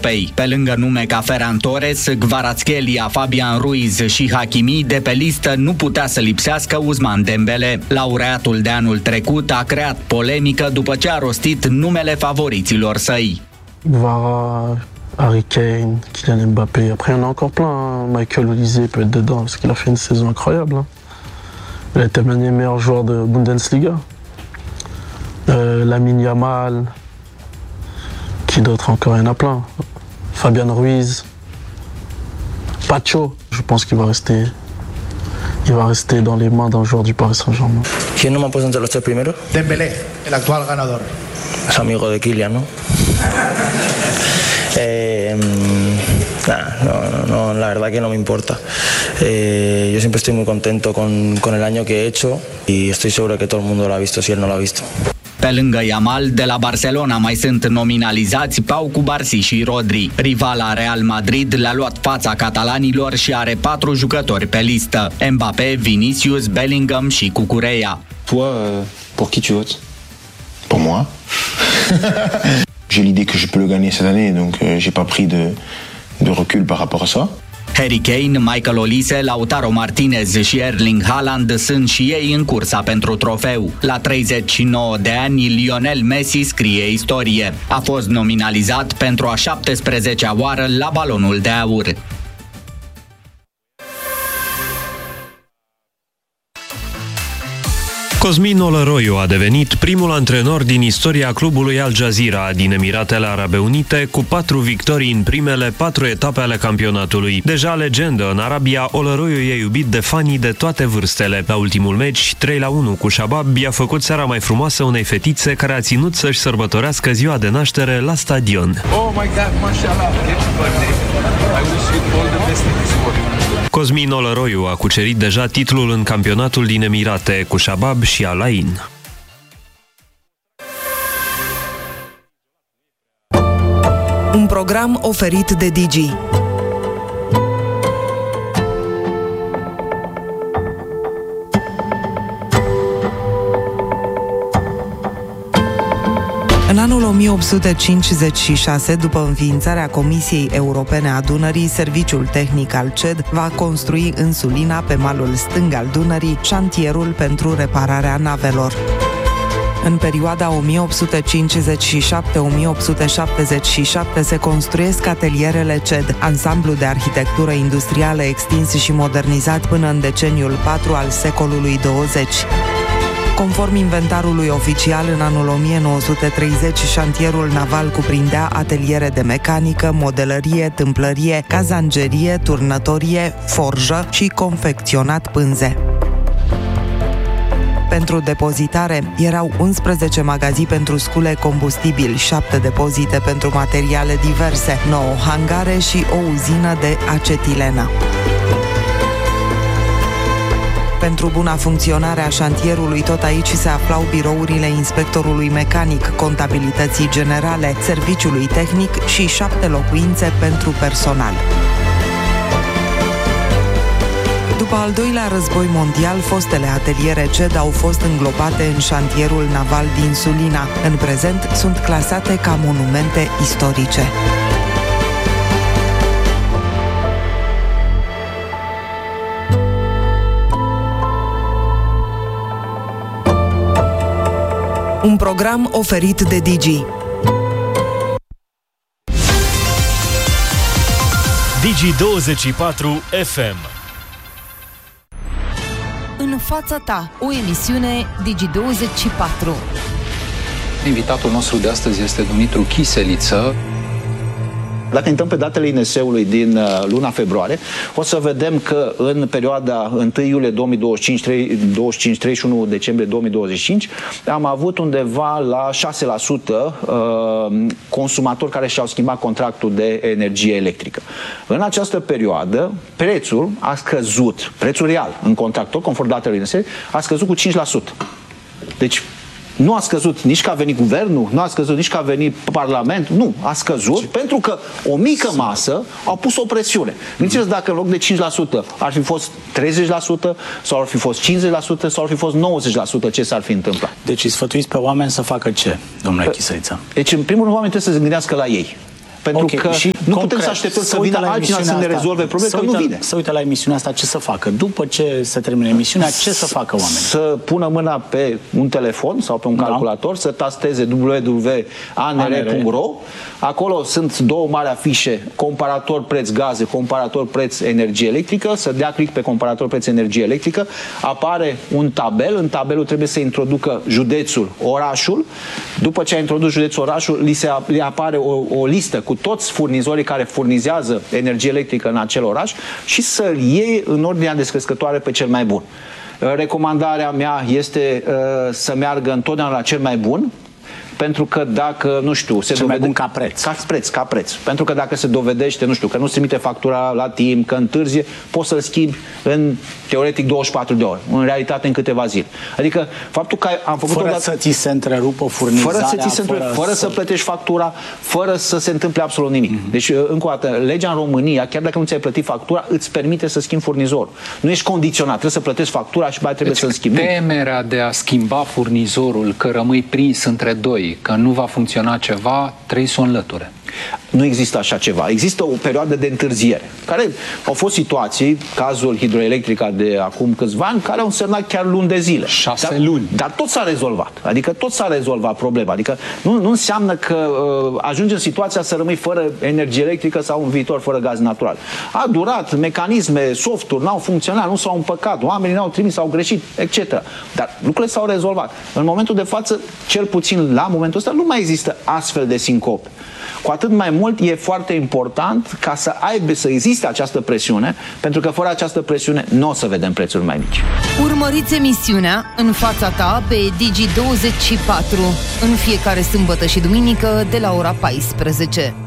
Europei. Pe lângă nume ca Ferran Torres, Kvaratskhelia, Fabian Ruiz și Hakimi, de pe listă nu putea să lipsească Ousmane Dembele. Laureatul de anul trecut a creat polemică după ce a rostit numele favoriților săi. Harry Kane, Kylian Mbappé. Après, il y en a encore plein. Hein. Michael Olise peut être dedans parce qu'il a fait une saison incroyable. Hein. Il a été meilleur joueur de Bundesliga. Lamine Yamal. Qui d'autre encore? Il y en a plein. Fabian Ruiz. Pacho. Je pense qu'il va rester dans les mains d'un joueur du Paris Saint-Germain. ¿Quién no me ha puesto entre los tres primeros? Dembélé, el actual ganador. Es amigo de Kylian, ¿no? No, la verdad que no me importa. Yo siempre estoy muy contento con el año que he hecho y estoy seguro que todo el mundo lo ha visto si él no lo ha visto. Pe lângă Yamal, de la Barcelona mai sunt nominalizați Pau Cubarsí și Rodri. Rivala Real Madrid le-a luat fața catalanilor și are 4 jucători pe listă: Mbappé, Vinicius, Bellingham și Cucurella. Toi, pour qui tu votes? Pour moi. J'ai l'idée que je peux le gagner cette année, donc j'ai pas pris de recul par rapport à ça. Harry Kane, Michael Olise, Lautaro Martinez și Erling Haaland sunt și ei în cursa pentru trofeu. La 39 de ani, Lionel Messi scrie istorie. A fost nominalizat pentru a 17-a oară la Balonul de Aur. Cosmin Olăroiu a devenit primul antrenor din istoria clubului Al Jazeera din Emiratele Arabe Unite, cu 4 victorii în primele 4 etape ale campionatului. Deja legendă în Arabia, Olăroiu e iubit de fanii de toate vârstele. La ultimul meci, 3-1 cu Shabab, i-a făcut seara mai frumoasă unei fetițe care a ținut să-și sărbătorească ziua de naștere la stadion. Oh my God, mashallah, happy birthday. I wish you all the best in this world. Cosmin Olăroiu a cucerit deja titlul în campionatul din Emirate cu Shabab și Al Ain. Un program oferit de Digi. În anul 1856, după înființarea Comisiei Europene a Dunării, Serviciul Tehnic al CED va construi în Sulina, pe malul stâng al Dunării, șantierul pentru repararea navelor. În perioada 1857-1877 se construiesc atelierele CED, ansamblu de arhitectură industrială extins și modernizat până în deceniul 4 al secolului 20. Conform inventarului oficial, în anul 1930, șantierul naval cuprindea ateliere de mecanică, modelărie, tâmplărie, cazangerie, turnătorie, forjă și confecționat pânze. Pentru depozitare erau 11 magazii pentru scule combustibil, 7 depozite pentru materiale diverse, 9 hangare și o uzină de acetilenă. Pentru buna funcționare a șantierului, tot aici se aflau birourile inspectorului mecanic, contabilității generale, serviciului tehnic și 7 locuințe pentru personal. După al doilea război mondial, fostele ateliere CED au fost înglobate în șantierul naval din Sulina. În prezent sunt clasate ca monumente istorice. Un program oferit de Digi. Digi24 FM. În fața ta, o emisiune Digi24. Invitatul nostru de astăzi este Dumitru Chiseliță. Dacă intrăm pe datele INS-ului din luna februarie, o să vedem că în perioada 1 iulie 2025, 31 decembrie 2025, am avut undeva la 6% consumatori care și-au schimbat contractul de energie electrică. În această perioadă, prețul a scăzut, prețul real în contractul, conform datelor INS, a scăzut cu 5%. Deci, nu a scăzut nici că a venit guvernul, nu a scăzut nici că a venit Parlamentul, nu, a scăzut pentru că o mică masă au pus o presiune. Gândiți-vă dacă în loc de 5% ar fi fost 30% sau ar fi fost 50% sau ar fi fost 90%, ce s-ar fi întâmplat. Deci îi sfătuiți pe oameni să facă ce, domnule Chiseliță? Deci în primul rând oamenii trebuie să se gândească la ei. Pentru că nu putem să așteptăm să vină altcineva să ne rezolve probleme, că nu vine. Să uite la emisiunea asta, ce să facă? După ce se termine emisiunea, ce să facă oamenii? Să pună mâna pe un telefon sau pe un calculator, să tasteze www.anr.ro. Acolo sunt două mari afișe, comparator preț gaze, comparator preț energie electrică, să dea click pe comparator preț energie electrică, apare un tabel, în tabelul trebuie să introducă județul, orașul, după ce a introdus județul, orașul, li apare o listă cu toți furnizorii care furnizează energie electrică în acel oraș și să-l iei în ordinea descrescătoare pe cel mai bun. Recomandarea mea este să meargă întotdeauna la cel mai bun, pentru că dacă, nu știu, se dovedește ca preț. Ca preț. Pentru că dacă se dovedește, nu știu, că nu-ți trimite factura la timp, că întârzie, poți să-l schimbi în, teoretic, 24 de ore. În realitate, în câteva zile. Adică, faptul că am făcut fără să ți se întrerupă furnizarea, fără să plătești factura, fără să se întâmple absolut nimic. Deci, încă o dată, legea în România, chiar dacă nu ți-ai plătit factura, îți permite să schimbi furnizorul. Nu ești condiționat, trebuie să plătești factura și mai trebuie să-l schimbi. Temerea de a schimba furnizorul, că rămâi prins între doi, că nu va funcționa ceva, trebuie să o înlăture. Nu există așa ceva. Există o perioadă de întârziere. Care au fost situații, cazul Hidroelectrica de acum câțiva ani, care au însemnat chiar luni de zile. 6 luni. Dar tot s-a rezolvat. Adică tot s-a rezolvat problema. Adică nu înseamnă că ajungi în situația să rămâi fără energie electrică sau în viitor fără gaz natural. A durat, mecanisme, softuri n-au funcționat, nu s-au împăcat, oamenii n-au trimis, au greșit, etc. Dar lucrurile s-au rezolvat. În momentul de față, cel puțin la momentul ăsta, nu mai există astfel de sincope. Cu atât mai mult e foarte important ca să existe această presiune, pentru că fără această presiune nu o să vedem prețuri mai mici. Urmăriți emisiunea În fața ta pe Digi24 în fiecare sâmbătă și duminică de la ora 14.